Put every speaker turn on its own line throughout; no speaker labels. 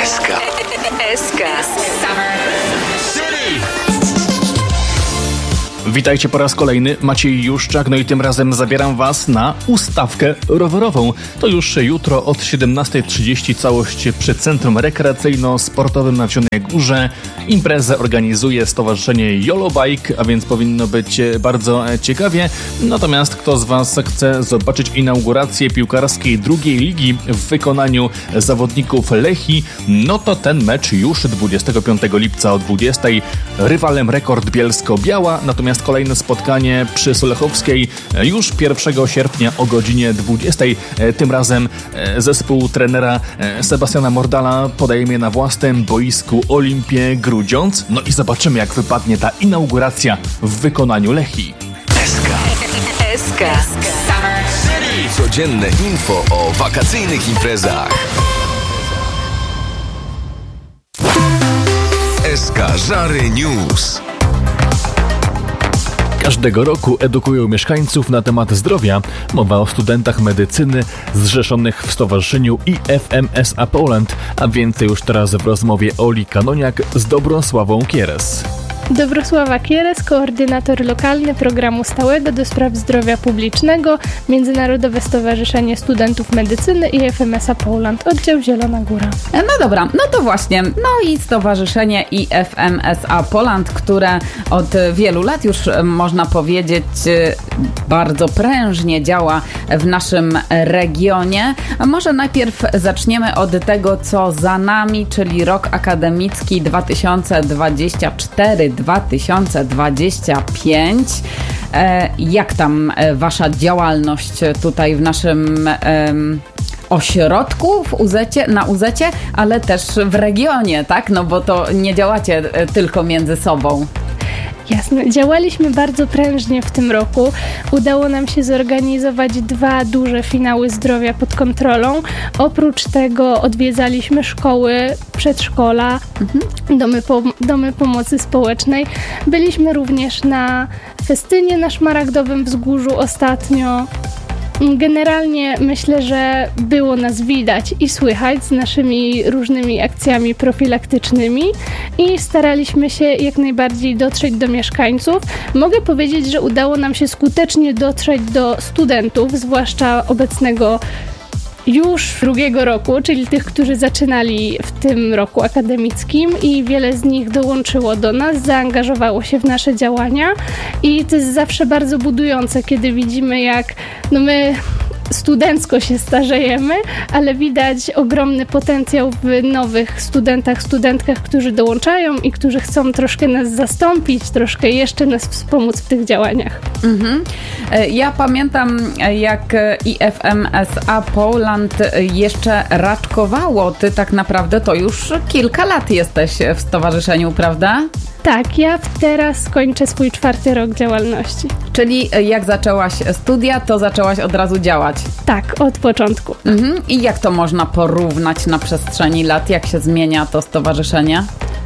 SK.
Witajcie po raz kolejny, Maciej Juszczak, no i tym razem zabieram Was na ustawkę rowerową. To już jutro od 17:30 całość przy Centrum Rekreacyjno-Sportowym na Wzionej Górze. Imprezę organizuje Stowarzyszenie YOLO Bike, a więc powinno być bardzo ciekawie. Natomiast kto z Was chce zobaczyć inaugurację piłkarskiej drugiej ligi w wykonaniu zawodników Lechii, no to ten mecz już 25 lipca o 20:00. Rywalem Rekord Bielsko-Biała, natomiast kolejne spotkanie przy Sulechowskiej już 1 sierpnia o godzinie 20:00. Tym razem zespół trenera Sebastiana Mordala podejmie na własnym boisku Olimpię Grudziądz. No i zobaczymy, jak wypadnie ta inauguracja w wykonaniu Lechii.
SK.
Codzienne info o wakacyjnych imprezach. SK Żary News.
Każdego roku edukują mieszkańców na temat zdrowia. Mowa o studentach medycyny zrzeszonych w stowarzyszeniu IFMSA Poland, a więcej już teraz w rozmowie Oli Kanoniak z Dobrosławą Kieres.
Dobrosława Kieres, koordynator lokalny programu stałego do spraw zdrowia publicznego, Międzynarodowe Stowarzyszenie Studentów Medycyny i IFMSA Poland, oddział Zielona Góra.
No dobra, no to właśnie. No i Stowarzyszenie IFMSA Poland, które od wielu lat już można powiedzieć bardzo prężnie działa w naszym regionie. Może najpierw zaczniemy od tego, co za nami, czyli rok akademicki 2024-2025. Jak tam wasza działalność tutaj w naszym ośrodku na UZ-cie, ale też w regionie, tak? No bo to nie działacie tylko między sobą.
Jasne, działaliśmy bardzo prężnie w tym roku. Udało nam się zorganizować 2 duże finały zdrowia pod kontrolą. Oprócz tego odwiedzaliśmy szkoły, przedszkola, domy pomocy społecznej. Byliśmy również na festynie na Szmaragdowym Wzgórzu ostatnio. Generalnie myślę, że było nas widać i słychać z naszymi różnymi akcjami profilaktycznymi i staraliśmy się jak najbardziej dotrzeć do mieszkańców. Mogę powiedzieć, że udało nam się skutecznie dotrzeć do studentów, zwłaszcza obecnego już drugiego roku, czyli tych, którzy zaczynali w tym roku akademickim i wiele z nich dołączyło do nas, zaangażowało się w nasze działania i to jest zawsze bardzo budujące, kiedy widzimy, jak my studencko się starzejemy, ale widać ogromny potencjał w nowych studentkach, którzy dołączają i którzy chcą troszkę nas zastąpić, troszkę jeszcze nas wspomóc w tych działaniach.
Ja pamiętam, jak IFMSA Poland jeszcze raczkowało. Ty tak naprawdę to już kilka lat jesteś w stowarzyszeniu, prawda?
Tak, ja teraz kończę swój 4. rok działalności.
Czyli jak zaczęłaś studia, to zaczęłaś od razu działać?
Tak, od początku.
I jak to można porównać na przestrzeni lat? Jak się zmienia to stowarzyszenie?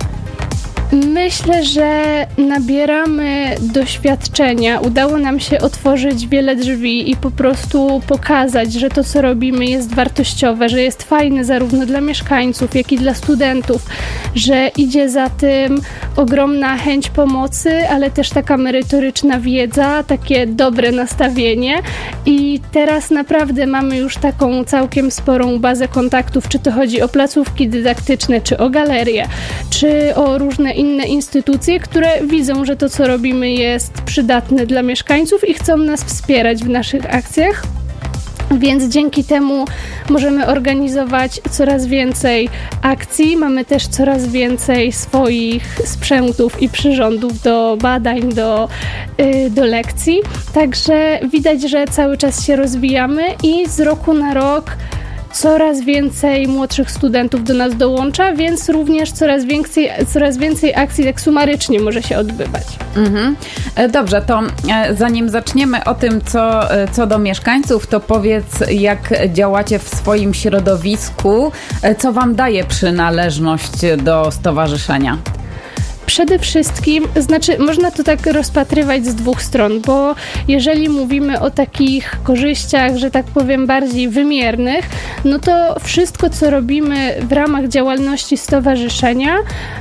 Myślę, że nabieramy doświadczenia. Udało nam się otworzyć wiele drzwi i po prostu pokazać, że to, co robimy, jest wartościowe, że jest fajne zarówno dla mieszkańców, jak i dla studentów, że idzie za tym ogromna chęć pomocy, ale też taka merytoryczna wiedza, takie dobre nastawienie i teraz naprawdę mamy już taką całkiem sporą bazę kontaktów, czy to chodzi o placówki dydaktyczne, czy o galerie, czy o różne inne instytucje, które widzą, że to, co robimy, jest przydatne dla mieszkańców i chcą nas wspierać w naszych akcjach. Więc dzięki temu możemy organizować coraz więcej akcji. Mamy też coraz więcej swoich sprzętów i przyrządów do badań, do lekcji. Także widać, że cały czas się rozwijamy i z roku na rok coraz więcej młodszych studentów do nas dołącza, więc również coraz więcej akcji tak sumarycznie może się odbywać.
Dobrze, to zanim zaczniemy o tym, co do mieszkańców, to powiedz, jak działacie w swoim środowisku, co wam daje przynależność do stowarzyszenia?
Przede wszystkim, można to tak rozpatrywać z dwóch stron, bo jeżeli mówimy o takich korzyściach, że tak powiem, bardziej wymiernych, no to wszystko, co robimy w ramach działalności stowarzyszenia,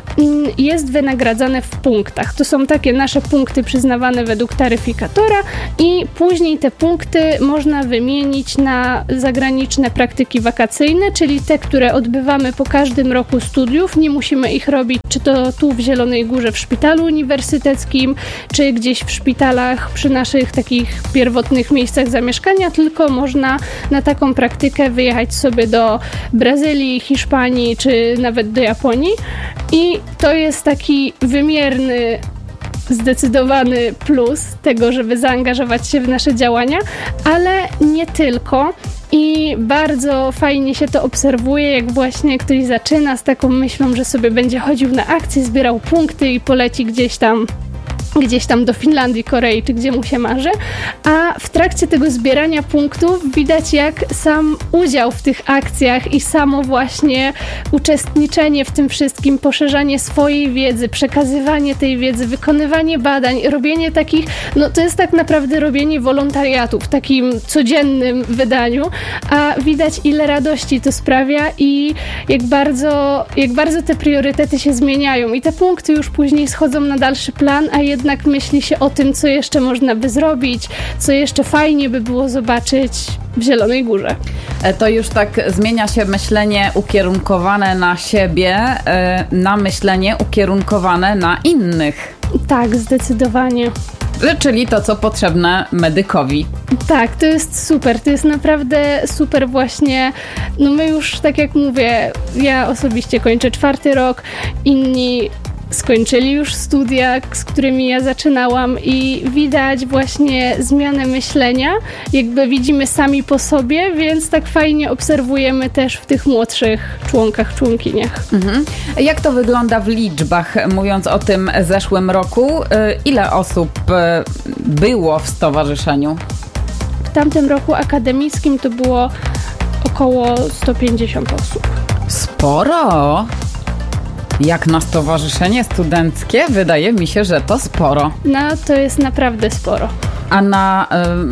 jest wynagradzane w punktach. To są takie nasze punkty przyznawane według taryfikatora i później te punkty można wymienić na zagraniczne praktyki wakacyjne, czyli te, które odbywamy po każdym roku studiów. Nie musimy ich robić, czy to tu w Zielonej Górze w szpitalu uniwersyteckim, czy gdzieś w szpitalach przy naszych takich pierwotnych miejscach zamieszkania, tylko można na taką praktykę wyjechać sobie do Brazylii, Hiszpanii, czy nawet do Japonii. I to jest taki wymierny, zdecydowany plus tego, żeby zaangażować się w nasze działania, ale nie tylko. I bardzo fajnie się to obserwuje, jak właśnie ktoś zaczyna z taką myślą, że sobie będzie chodził na akcje, zbierał punkty i poleci gdzieś tam do Finlandii, Korei, czy gdzie mu się marzy, a w trakcie tego zbierania punktów widać, jak sam udział w tych akcjach i samo właśnie uczestniczenie w tym wszystkim, poszerzanie swojej wiedzy, przekazywanie tej wiedzy, wykonywanie badań, robienie takich, to jest tak naprawdę robienie wolontariatu w takim codziennym wydaniu, a widać, ile radości to sprawia i jak bardzo te priorytety się zmieniają i te punkty już później schodzą na dalszy plan, a jednak myśli się o tym, co jeszcze można by zrobić, co jeszcze fajnie by było zobaczyć w Zielonej Górze.
To już tak zmienia się myślenie ukierunkowane na siebie, na myślenie ukierunkowane na innych.
Tak, zdecydowanie.
Czyli to, co potrzebne medykowi.
Tak, to jest super, to jest naprawdę super właśnie. My już, tak jak mówię, ja osobiście kończę 4. rok, inni skończyli już studia, z którymi ja zaczynałam i widać właśnie zmianę myślenia, jakby widzimy sami po sobie, więc tak fajnie obserwujemy też w tych młodszych członkach, członkiniach.
Mhm. Jak to wygląda w liczbach, mówiąc o tym zeszłym roku? Ile osób było w stowarzyszeniu?
W tamtym roku akademickim to było około 150 osób.
Sporo! Jak na stowarzyszenie studenckie, wydaje mi się, że to sporo.
To jest naprawdę sporo.
A na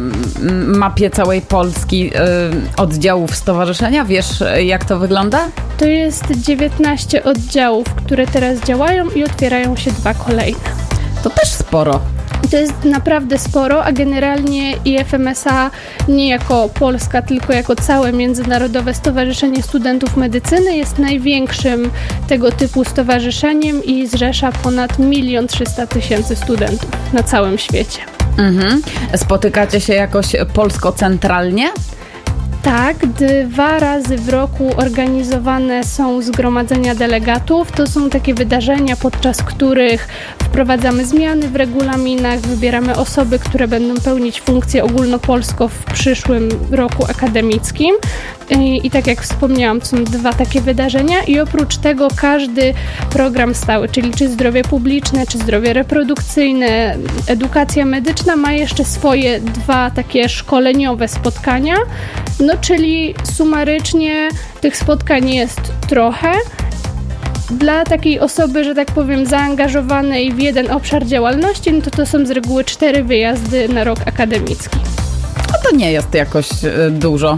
mapie całej Polski oddziałów stowarzyszenia, wiesz, jak to wygląda?
To jest 19 oddziałów, które teraz działają i otwierają się 2 kolejne.
To też sporo.
To jest naprawdę sporo, a generalnie IFMSA nie jako Polska, tylko jako całe Międzynarodowe Stowarzyszenie Studentów Medycyny jest największym tego typu stowarzyszeniem i zrzesza ponad 1 300 000 studentów na całym świecie.
Mhm. Spotykacie się jakoś polsko-centralnie?
Tak, 2 razy w roku organizowane są zgromadzenia delegatów. To są takie wydarzenia, podczas których wprowadzamy zmiany w regulaminach, wybieramy osoby, które będą pełnić funkcję ogólnopolską w przyszłym roku akademickim. I tak jak wspomniałam, są 2 takie wydarzenia i oprócz tego każdy program stały, czyli czy zdrowie publiczne, czy zdrowie reprodukcyjne, edukacja medyczna ma jeszcze swoje 2 takie szkoleniowe spotkania, czyli sumarycznie tych spotkań jest trochę. Dla takiej osoby, że tak powiem, zaangażowanej w jeden obszar działalności, to są z reguły 4 wyjazdy na rok akademicki.
To nie jest jakoś dużo.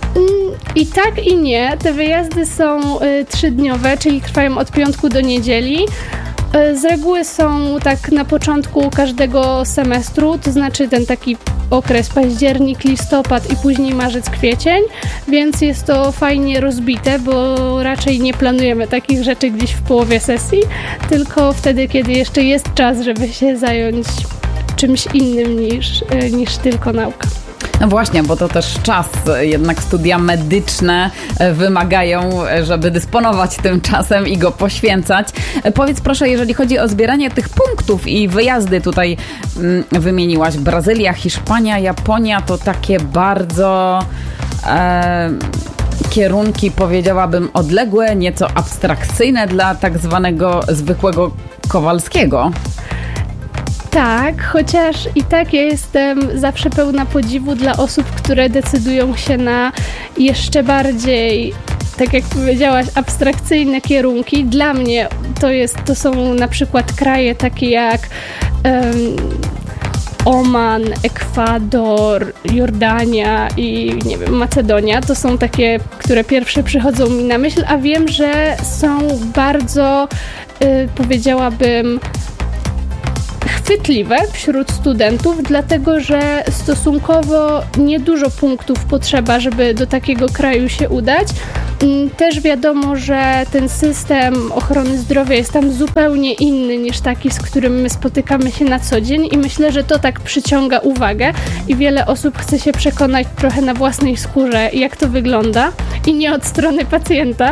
I tak i nie. Te wyjazdy są 3-dniowe, czyli trwają od piątku do niedzieli. Z reguły są tak na początku każdego semestru, to znaczy ten taki okres październik, listopad i później marzec, kwiecień, więc jest to fajnie rozbite, bo raczej nie planujemy takich rzeczy gdzieś w połowie sesji, tylko wtedy, kiedy jeszcze jest czas, żeby się zająć czymś innym niż tylko nauka.
No właśnie, bo to też czas, jednak studia medyczne wymagają, żeby dysponować tym czasem i go poświęcać. Powiedz proszę, jeżeli chodzi o zbieranie tych punktów i wyjazdy, tutaj wymieniłaś Brazylia, Hiszpania, Japonia, to takie bardzo kierunki, powiedziałabym, odległe, nieco abstrakcyjne dla tak zwanego zwykłego Kowalskiego.
Tak, chociaż i tak ja jestem zawsze pełna podziwu dla osób, które decydują się na jeszcze bardziej tak jak powiedziałaś, abstrakcyjne kierunki. Dla mnie to są na przykład kraje takie jak Oman, Ekwador, Jordania i nie wiem, Macedonia. To są takie, które pierwsze przychodzą mi na myśl, a wiem, że są bardzo, powiedziałabym, chwytliwe wśród studentów, dlatego że stosunkowo niedużo punktów potrzeba, żeby do takiego kraju się udać. Też wiadomo, że ten system ochrony zdrowia jest tam zupełnie inny niż taki, z którym my spotykamy się na co dzień i myślę, że to tak przyciąga uwagę i wiele osób chce się przekonać trochę na własnej skórze, jak to wygląda i nie od strony pacjenta.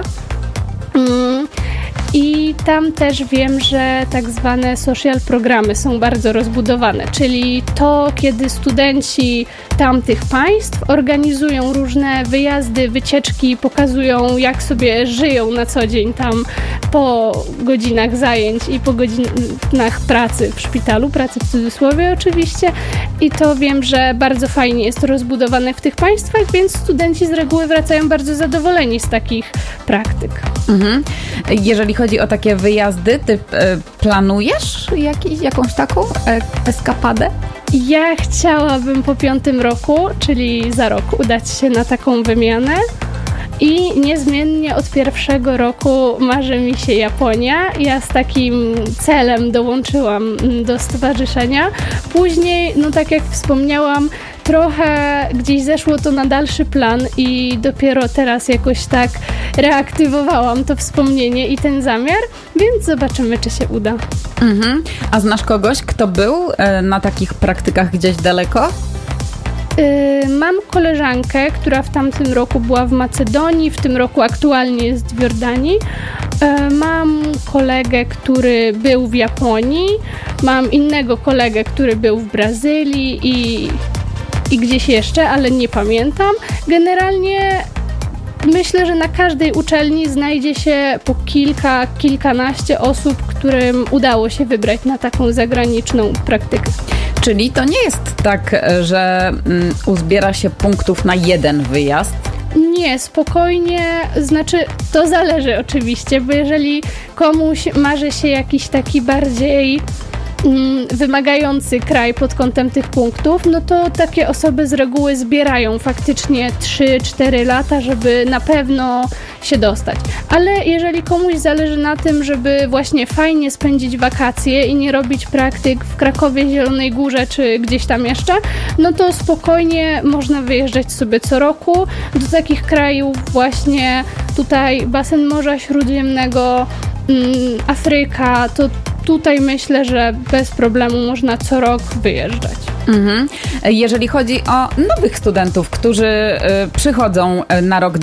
I tam też wiem, że tak zwane social programy są bardzo rozbudowane, czyli to, kiedy studenci tamtych państw organizują różne wyjazdy, wycieczki, pokazują, jak sobie żyją na co dzień tam po godzinach zajęć i po godzinach pracy w szpitalu, pracy w cudzysłowie oczywiście. I to wiem, że bardzo fajnie jest rozbudowane w tych państwach, więc studenci z reguły wracają bardzo zadowoleni z takich praktyk.
Mhm. Jeżeli chodzi o takie wyjazdy, ty planujesz jakąś taką eskapadę?
Ja chciałabym po 5. roku, czyli za rok, udać się na taką wymianę i niezmiennie od 1. roku marzy mi się Japonia. Ja z takim celem dołączyłam do stowarzyszenia. Później, no tak jak wspomniałam, trochę gdzieś zeszło to na dalszy plan i dopiero teraz jakoś tak reaktywowałam to wspomnienie i ten zamiar, więc zobaczymy, czy się uda.
Mhm. A znasz kogoś, kto był na takich praktykach gdzieś daleko?
Mam koleżankę, która w tamtym roku była w Macedonii, w tym roku aktualnie jest w Jordanii. Mam kolegę, który był w Japonii, mam innego kolegę, który był w Brazylii i gdzieś jeszcze, ale nie pamiętam. Generalnie myślę, że na każdej uczelni znajdzie się po kilkanaście osób, którym udało się wybrać na taką zagraniczną praktykę.
Czyli to nie jest tak, że uzbiera się punktów na jeden wyjazd?
Nie, spokojnie, znaczy to zależy oczywiście, bo jeżeli komuś marzy się jakiś taki bardziej wymagający kraj pod kątem tych punktów, no to takie osoby z reguły zbierają faktycznie 3-4 lata, żeby na pewno się dostać. Ale jeżeli komuś zależy na tym, żeby właśnie fajnie spędzić wakacje i nie robić praktyk w Krakowie, Zielonej Górze czy gdzieś tam jeszcze, no to spokojnie można wyjeżdżać sobie co roku do takich krajów właśnie tutaj basen Morza Śródziemnego, Afryka, to tutaj myślę, że bez problemu można co rok wyjeżdżać.
Mhm. Jeżeli chodzi o nowych studentów, którzy przychodzą na rok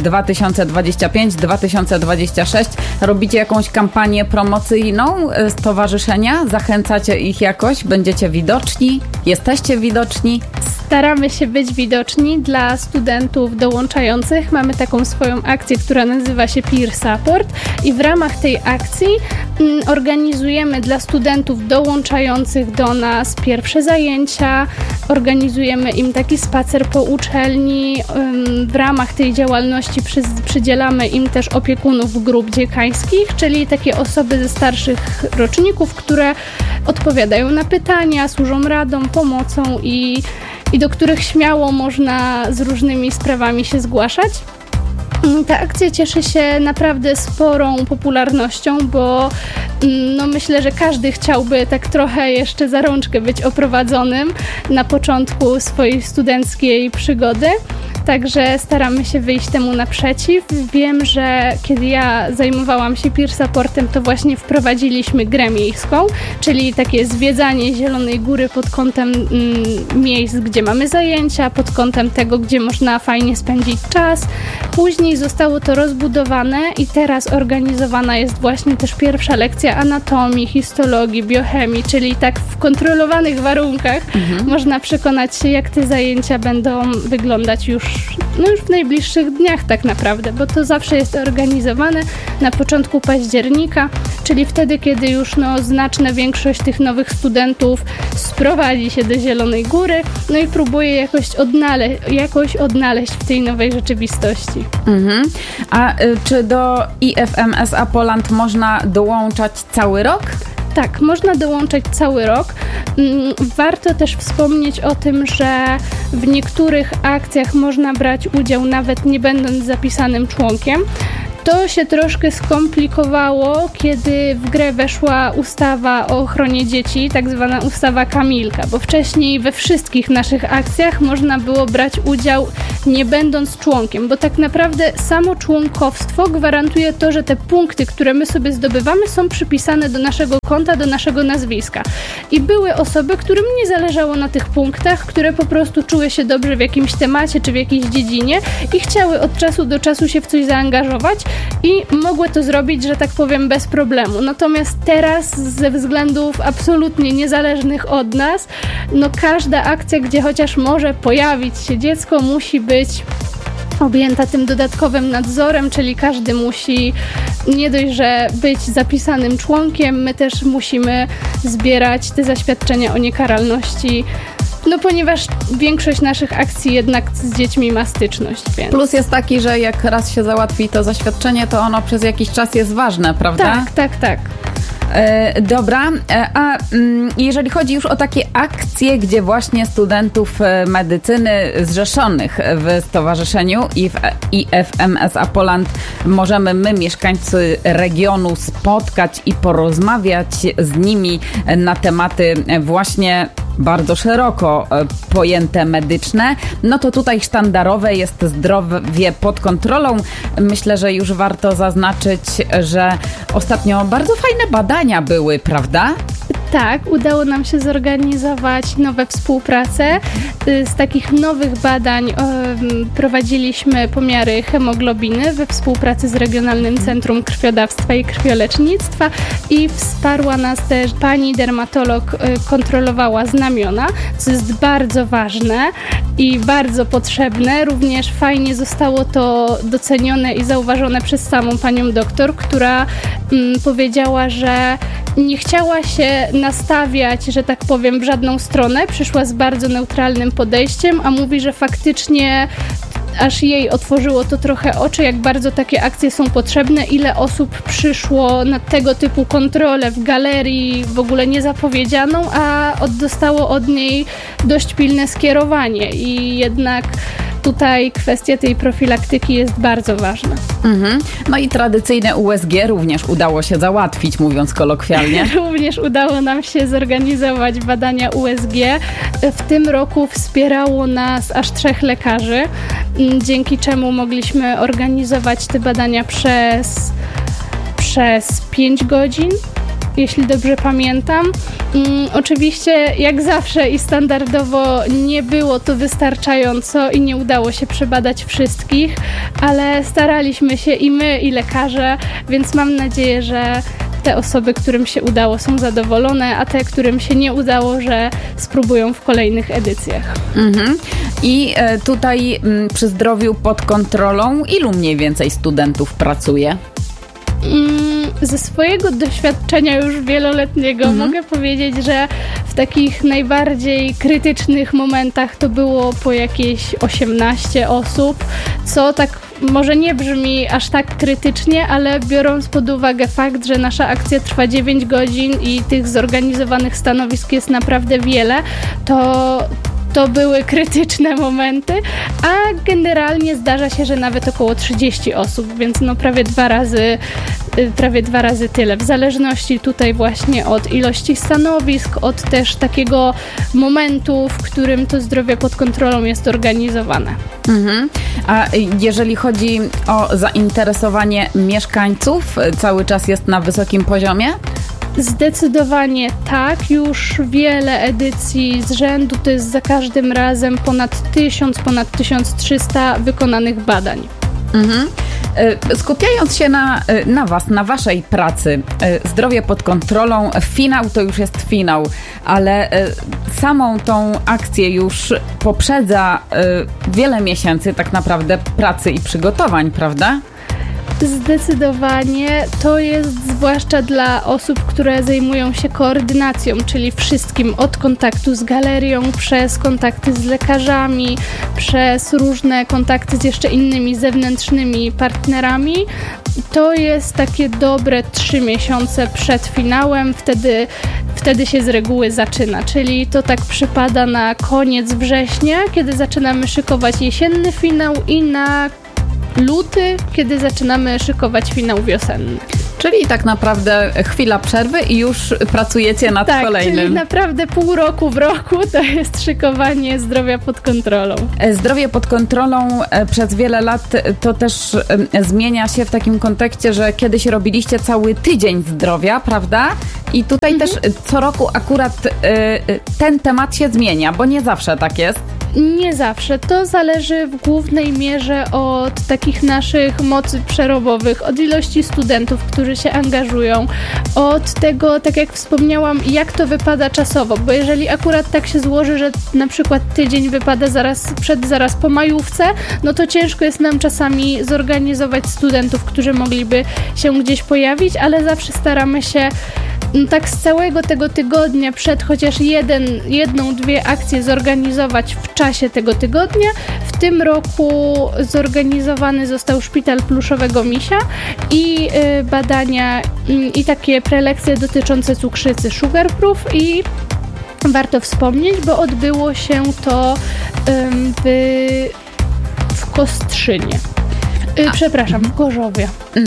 2025-2026, robicie jakąś kampanię promocyjną stowarzyszenia? Zachęcacie ich jakoś? Będziecie widoczni? Jesteście widoczni?
Staramy się być widoczni dla studentów dołączających. Mamy taką swoją akcję, która nazywa się Peer Support i w ramach tej akcji organizujemy dla studentów dołączających do nas pierwsze zajęcia, organizujemy im taki spacer po uczelni. W ramach tej działalności przydzielamy im też opiekunów grup dziekańskich, czyli takie osoby ze starszych roczników, które odpowiadają na pytania, służą radą, pomocą i do których śmiało można z różnymi sprawami się zgłaszać. Ta akcja cieszy się naprawdę sporą popularnością, bo no myślę, że każdy chciałby tak trochę jeszcze za rączkę być oprowadzonym na początku swojej studenckiej przygody. Także staramy się wyjść temu naprzeciw. Wiem, że kiedy ja zajmowałam się peer supportem, to właśnie wprowadziliśmy grę miejską, czyli takie zwiedzanie Zielonej Góry pod kątem miejsc, gdzie mamy zajęcia, pod kątem tego, gdzie można fajnie spędzić czas. Później zostało to rozbudowane i teraz organizowana jest właśnie też pierwsza lekcja anatomii, histologii, biochemii, czyli tak w kontrolowanych warunkach można przekonać się, jak te zajęcia będą wyglądać już w najbliższych dniach tak naprawdę, bo to zawsze jest organizowane na początku października, czyli wtedy, kiedy już znaczna większość tych nowych studentów sprowadzi się do Zielonej Góry, i próbuje jakoś odnaleźć w tej nowej rzeczywistości.
A czy do IFMSA Poland można dołączać cały rok?
Tak, można dołączać cały rok. Warto też wspomnieć o tym, że w niektórych akcjach można brać udział nawet nie będąc zapisanym członkiem. To się troszkę skomplikowało, kiedy w grę weszła ustawa o ochronie dzieci, tak zwana ustawa Kamilka, bo wcześniej we wszystkich naszych akcjach można było brać udział nie będąc członkiem, bo tak naprawdę samo członkowstwo gwarantuje to, że te punkty, które my sobie zdobywamy, są przypisane do naszego konta, do naszego nazwiska. I były osoby, którym nie zależało na tych punktach, które po prostu czuły się dobrze w jakimś temacie czy w jakiejś dziedzinie i chciały od czasu do czasu się w coś zaangażować i mogły to zrobić, że tak powiem, bez problemu. Natomiast teraz ze względów absolutnie niezależnych od nas, każda akcja, gdzie chociaż może pojawić się dziecko, musi być objęta tym dodatkowym nadzorem, czyli każdy musi nie dość, że być zapisanym członkiem, my też musimy zbierać te zaświadczenia o niekaralności, ponieważ większość naszych akcji jednak z dziećmi ma styczność. Więc.
Plus jest taki, że jak raz się załatwi to zaświadczenie, to ono przez jakiś czas jest ważne, prawda?
Tak.
Dobra, a jeżeli chodzi już o takie akcje, gdzie właśnie studentów medycyny zrzeszonych w stowarzyszeniu IFMSA Poland możemy my, mieszkańcy regionu, spotkać i porozmawiać z nimi na tematy właśnie bardzo szeroko pojęte medyczne, to tutaj sztandarowe jest zdrowie pod kontrolą. Myślę, że już warto zaznaczyć, że ostatnio bardzo fajne badania były, prawda?
Tak, udało nam się zorganizować nowe współprace. Z takich nowych badań prowadziliśmy pomiary hemoglobiny we współpracy z Regionalnym Centrum Krwiodawstwa i Krwiolecznictwa i wsparła nas też pani dermatolog, kontrolowała znamiona, co jest bardzo ważne i bardzo potrzebne. Również fajnie zostało to docenione i zauważone przez samą panią doktor, która powiedziała, że nie chciała się nastawiać, że tak powiem, w żadną stronę. Przyszła z bardzo neutralnym podejściem, a mówi, że faktycznie aż jej otworzyło to trochę oczy, jak bardzo takie akcje są potrzebne, ile osób przyszło na tego typu kontrolę w galerii w ogóle niezapowiedzianą, a dostało od niej dość pilne skierowanie i jednak tutaj kwestia tej profilaktyki jest bardzo ważna.
I tradycyjne USG również udało się załatwić, mówiąc kolokwialnie.
Również udało nam się zorganizować badania USG. W tym roku wspierało nas aż 3 lekarzy, dzięki czemu mogliśmy organizować te badania przez 5 godzin. Jeśli dobrze pamiętam. Oczywiście, jak zawsze i standardowo nie było to wystarczająco i nie udało się przebadać wszystkich, ale staraliśmy się i my, i lekarze, więc mam nadzieję, że te osoby, którym się udało, są zadowolone, a te, którym się nie udało, że spróbują w kolejnych edycjach.
I tutaj przy zdrowiu pod kontrolą ilu mniej więcej studentów pracuje?
Ze swojego doświadczenia już wieloletniego mogę powiedzieć, że w takich najbardziej krytycznych momentach to było po jakieś 18 osób, co tak może nie brzmi aż tak krytycznie, ale biorąc pod uwagę fakt, że nasza akcja trwa 9 godzin i tych zorganizowanych stanowisk jest naprawdę wiele, to były krytyczne momenty, a generalnie zdarza się, że nawet około 30 osób, więc prawie dwa razy tyle. W zależności tutaj właśnie od ilości stanowisk, od też takiego momentu, w którym to zdrowie pod kontrolą jest organizowane.
A jeżeli chodzi o zainteresowanie mieszkańców, cały czas jest na wysokim poziomie?
Zdecydowanie tak, już wiele edycji z rzędu, to jest za każdym razem ponad 1000, ponad 1300 wykonanych badań.
Skupiając się na Was, na Waszej pracy, zdrowie pod kontrolą, finał to już jest finał, ale samą tą akcję już poprzedza wiele miesięcy tak naprawdę pracy i przygotowań, prawda?
Zdecydowanie to jest zwłaszcza dla osób, które zajmują się koordynacją, czyli wszystkim od kontaktu z galerią, przez kontakty z lekarzami, przez różne kontakty z jeszcze innymi zewnętrznymi partnerami. To jest takie dobre 3 miesiące przed finałem, wtedy się z reguły zaczyna, czyli to tak przypada na koniec września, kiedy zaczynamy szykować jesienny finał i na luty, kiedy zaczynamy szykować finał wiosenny.
Czyli tak naprawdę chwila przerwy i już pracujecie nad kolejnym.
Tak, czyli naprawdę pół roku w roku to jest szykowanie zdrowia pod kontrolą.
Zdrowie pod kontrolą przez wiele lat to też zmienia się w takim kontekście, że kiedyś robiliście cały tydzień zdrowia, prawda? I tutaj też co roku akurat ten temat się zmienia, bo nie zawsze tak jest.
Nie zawsze. To zależy w głównej mierze od takich naszych mocy przerobowych, od ilości studentów, którzy się angażują, od tego, tak jak wspomniałam, jak to wypada czasowo, bo jeżeli akurat tak się złoży, że na przykład tydzień wypada zaraz po majówce, no to ciężko jest nam czasami zorganizować studentów, którzy mogliby się gdzieś pojawić, ale zawsze staramy się tak z całego tego tygodnia przed chociaż jedną, dwie akcje zorganizować w czasie tego tygodnia. W tym roku zorganizowany został Szpital Pluszowego Misia i badania i takie prelekcje dotyczące cukrzycy Sugar Proof i warto wspomnieć, bo odbyło się to w Kostrzynie. Przepraszam, w Gorzowie.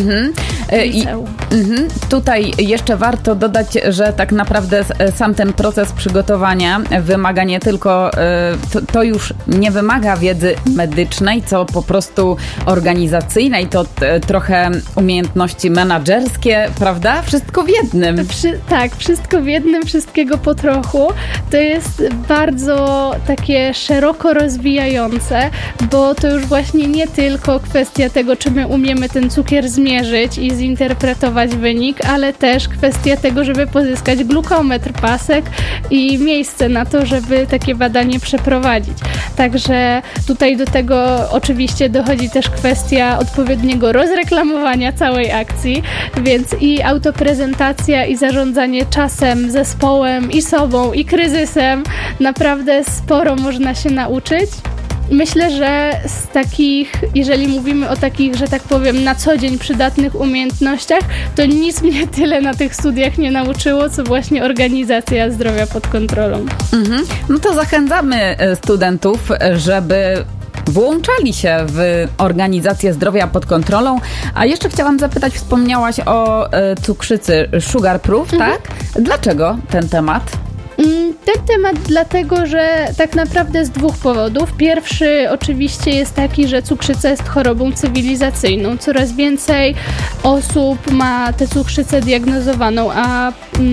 Tutaj jeszcze warto dodać, że tak naprawdę sam ten proces przygotowania wymaga nie tylko, to już nie wymaga wiedzy medycznej, co po prostu organizacyjnej, to trochę umiejętności menadżerskie, prawda? Wszystko w jednym.
Tak, wszystko w jednym, wszystkiego po trochu. To jest bardzo takie szeroko rozwijające, bo to już właśnie nie tylko kwestia tego, czy my umiemy ten cukier zmierzyć i zinterpretować wynik, ale też kwestia tego, żeby pozyskać glukometr, pasek i miejsce na to, żeby takie badanie przeprowadzić. Także tutaj do tego oczywiście dochodzi też kwestia odpowiedniego rozreklamowania całej akcji, więc i autoprezentacja, i zarządzanie czasem, zespołem, i sobą, i kryzysem. Naprawdę sporo można się nauczyć. Myślę, że z takich, jeżeli mówimy o takich, że tak powiem, na co dzień przydatnych umiejętnościach, to nic mnie tyle na tych studiach nie nauczyło, co właśnie organizacja zdrowia pod kontrolą.
No to zachęcamy studentów, żeby włączali się w organizację zdrowia pod kontrolą. A jeszcze chciałam zapytać, wspomniałaś o cukrzycy Sugar Proof, tak? Dlaczego ten temat?
Ten temat dlatego, że tak naprawdę z 2 powodów. Pierwszy oczywiście jest taki, że cukrzyca jest chorobą cywilizacyjną. Coraz więcej osób ma tę cukrzycę diagnozowaną, a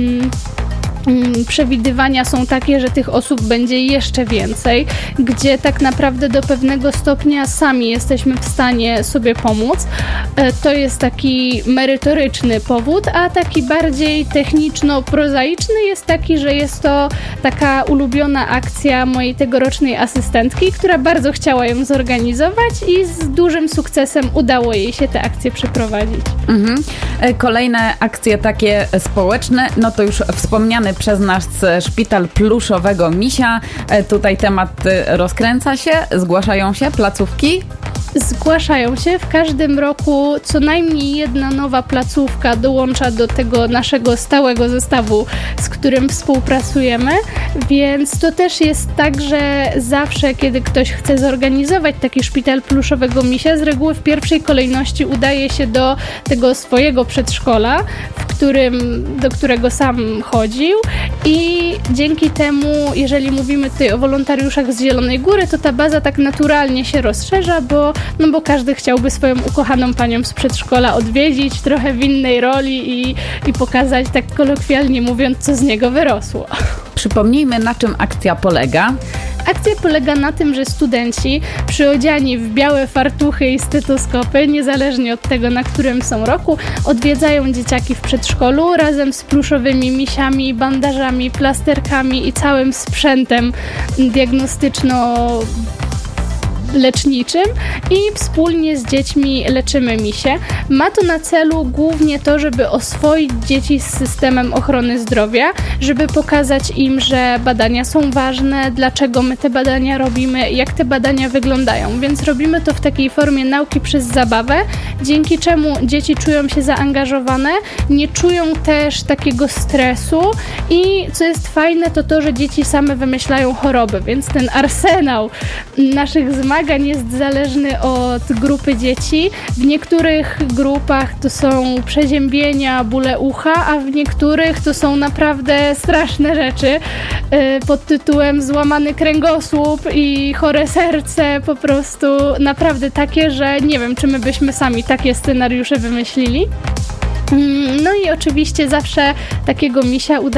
przewidywania są takie, że tych osób będzie jeszcze więcej, gdzie tak naprawdę do pewnego stopnia sami jesteśmy w stanie sobie pomóc. To jest taki merytoryczny powód, a taki bardziej techniczno-prozaiczny jest taki, że jest to taka ulubiona akcja mojej tegorocznej asystentki, która bardzo chciała ją zorganizować i z dużym sukcesem udało jej się tę akcję przeprowadzić.
Kolejne akcje takie społeczne, no to już wspomniany przez nas Szpital Pluszowego Misia. Tutaj temat rozkręca się, zgłaszają się placówki?
Zgłaszają się. W każdym roku co najmniej jedna nowa placówka dołącza do tego naszego stałego zestawu, z którym współpracujemy, więc to też jest tak, że zawsze, kiedy ktoś chce zorganizować taki Szpital Pluszowego Misia, z reguły w pierwszej kolejności udaje się do tego swojego przedszkola, do którego sam chodził, i dzięki temu, jeżeli mówimy tutaj o wolontariuszach z Zielonej Góry, to ta baza tak naturalnie się rozszerza, bo każdy chciałby swoją ukochaną panią z przedszkola odwiedzić trochę w innej roli i pokazać, tak kolokwialnie mówiąc, co z niego wyrosło.
Przypomnijmy, na czym akcja polega.
Akcja polega na tym, że studenci przyodziani w białe fartuchy i stetoskopy, niezależnie od tego, na którym są roku, odwiedzają dzieciaki w przedszkolu razem z pluszowymi misiami, bandażami, plasterkami i całym sprzętem diagnostyczno leczniczym i wspólnie z dziećmi leczymy misie. Ma to na celu głównie to, żeby oswoić dzieci z systemem ochrony zdrowia, żeby pokazać im, że badania są ważne, dlaczego my te badania robimy, jak te badania wyglądają. Więc robimy to w takiej formie nauki przez zabawę, dzięki czemu dzieci czują się zaangażowane, nie czują też takiego stresu i co jest fajne, to to, że dzieci same wymyślają choroby, więc ten arsenał naszych zmagań jest zależny od grupy dzieci. W niektórych grupach to są przeziębienia, bóle ucha, a w niektórych to są naprawdę straszne rzeczy pod tytułem złamany kręgosłup i chore serce, po prostu naprawdę takie, że nie wiem, czy my byśmy sami takie scenariusze wymyślili. No i oczywiście zawsze takiego misia uda